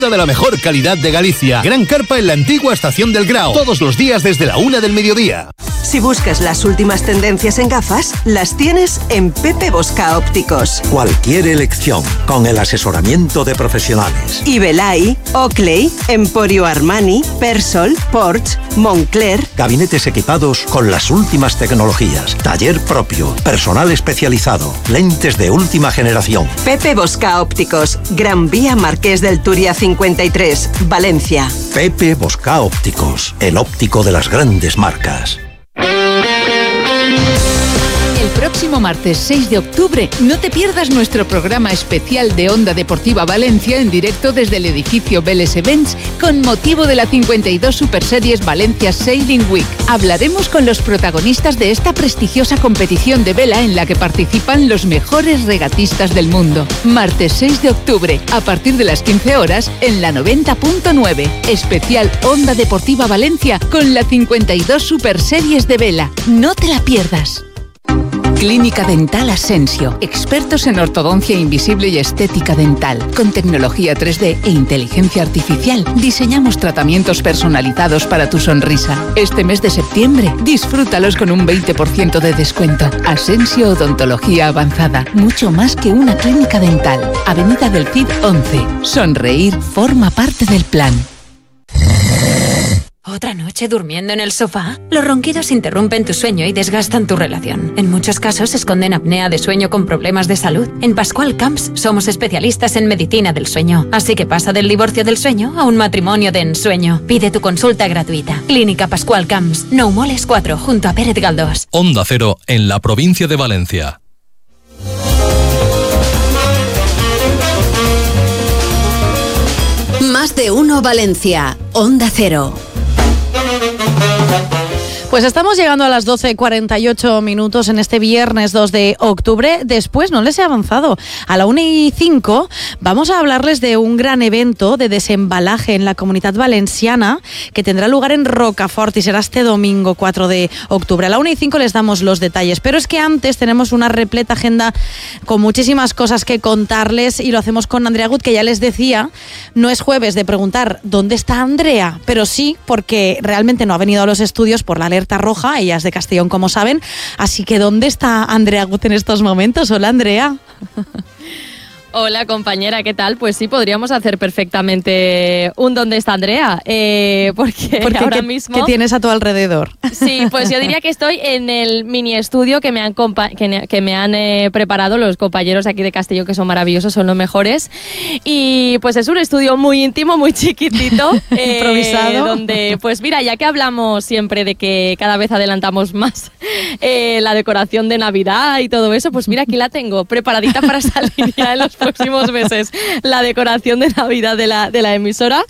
de la mejor calidad de Galicia. Gran carpa en la antigua estación del Grao. Todos los días desde la 1 del mediodía. Si buscas las últimas tendencias en gafas, las tienes en Pepe Bosca Ópticos. Cualquier elección, con el asesoramiento de profesionales. Ibelay, Oakley, Emporio Armani, Persol, Porsche, Moncler. Gabinetes equipados con las últimas tecnologías. Taller propio, personal especializado, lentes de última generación. Pepe Bosca Ópticos, Gran Vía Marqués del Turia 53, Valencia. Pepe Bosca Ópticos, el óptico de las grandes marcas. El próximo martes 6 de octubre no te pierdas nuestro programa especial de Onda Deportiva Valencia en directo desde el edificio Vélez Events con motivo de la 52 Superseries Valencia Sailing Week. Hablaremos con los protagonistas de esta prestigiosa competición de vela en la que participan los mejores regatistas del mundo. Martes 6 de octubre, a partir de las 15 horas, en la 90.9. Especial Onda Deportiva Valencia con la 52 Superseries de vela. No te la pierdas. Clínica Dental Asensio. Expertos en ortodoncia invisible y estética dental. Con tecnología 3D e inteligencia artificial, diseñamos tratamientos personalizados para tu sonrisa. Este mes de septiembre, disfrútalos con un 20% de descuento. Asensio Odontología Avanzada. Mucho más que una clínica dental. Avenida del Cid 11. Sonreír forma parte del plan. ¿Otra noche durmiendo en el sofá? Los ronquidos interrumpen tu sueño y desgastan tu relación. En muchos casos esconden apnea de sueño con problemas de salud. En Pascual Camps somos especialistas en medicina del sueño. Así que pasa del divorcio del sueño a un matrimonio de ensueño. Pide tu consulta gratuita. Clínica Pascual Camps, Nou Moles 4, junto a Pérez Galdós. Onda Cero, en la provincia de Valencia. Más de uno Valencia. Onda Cero. Pues estamos llegando a las 12:48 minutos en este viernes 2 de octubre. Después, no les he avanzado, a la 1:05 vamos a hablarles de un gran evento de desembalaje en la Comunitat Valenciana que tendrá lugar en Rocafort y será este domingo 4 de octubre. A la 1:05 les damos los detalles, pero es que antes tenemos una repleta agenda con muchísimas cosas que contarles y lo hacemos con Andrea Gut, que ya les decía, no es jueves de preguntar ¿dónde está Andrea? Pero sí, porque realmente no ha venido a los estudios por la alerta roja, ella es de Castellón, como saben, así que ¿dónde está Andrea Gut en estos momentos? Hola, Andrea. Hola, compañera, ¿qué tal? Pues sí, podríamos hacer perfectamente un ¿dónde está Andrea? Porque ahora mismo... ¿Qué tienes a tu alrededor? Sí, pues yo diría que estoy en el mini estudio que me han preparado los compañeros aquí de Castellón, que son maravillosos, son los mejores. Y pues es un estudio muy íntimo, muy chiquitito. Improvisado. Donde, pues mira, ya que hablamos siempre de que cada vez adelantamos más la decoración de Navidad y todo eso, pues mira, aquí la tengo preparadita para salir ya en los próximos meses, la decoración de Navidad de la emisora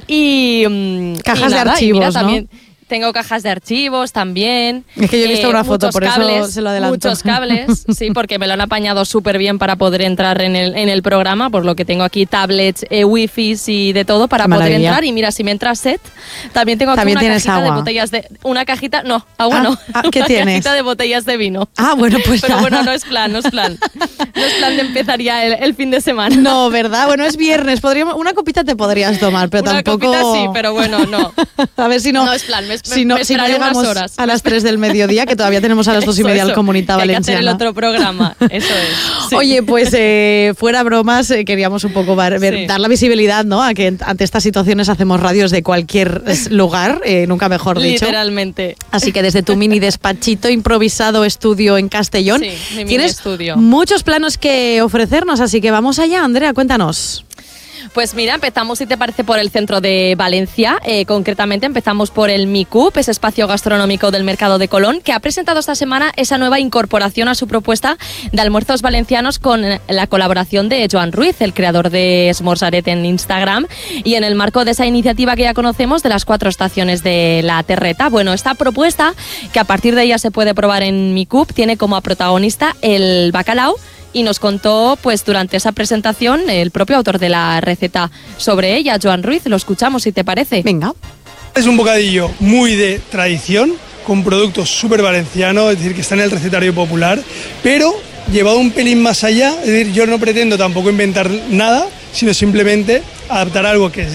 y cajas de archivos, mira, ¿no? También tengo cajas de archivos también. Es que yo he visto una foto, por cables, eso se lo adelanto. Muchos cables, sí, porque me lo han apañado súper bien para poder entrar en el programa, por lo que tengo aquí tablets, wifi y de todo para poder entrar. Y mira, si me entra set, también tengo aquí una cajita de botellas de... Una cajita, no, agua no. ¿Qué una tienes? Cajita de botellas de vino. Bueno, pues pero bueno, no es plan. No es plan de empezar ya el fin de semana. No, ¿verdad? Bueno, es viernes, una copita te podrías tomar, pero una tampoco... Una copita sí, pero bueno, no. A ver si no... No es plan, si no llegamos a las 3 del mediodía, que todavía tenemos a las 2:30 al Comunidad Valenciana. Hay que hacer el otro programa, eso es. Sí. Oye, pues fuera bromas, queríamos un poco dar la visibilidad, ¿no? A que ante estas situaciones hacemos radios de cualquier lugar, nunca mejor dicho. Literalmente. Así que desde tu mini despachito improvisado estudio en Castellón, tienes muchos planos que ofrecernos, así que vamos allá, Andrea, cuéntanos. Pues mira, empezamos, si te parece, por el centro de Valencia. Concretamente empezamos por el MICUP, ese espacio gastronómico del Mercado de Colón, que ha presentado esta semana esa nueva incorporación a su propuesta de almuerzos valencianos con la colaboración de Joan Ruiz, el creador de Esmorzaret en Instagram, y en el marco de esa iniciativa que ya conocemos de las 4 estaciones de la Terreta. Bueno, esta propuesta, que a partir de ella se puede probar en MICUP, tiene como protagonista el bacalao, y nos contó pues durante esa presentación el propio autor de la receta sobre ella, Joan Ruiz. Lo escuchamos, si te parece. Venga. Es un bocadillo muy de tradición, con productos súper valencianos, es decir, que está en el recetario popular, pero llevado un pelín más allá. Es decir, yo no pretendo tampoco inventar nada, sino simplemente adaptar algo que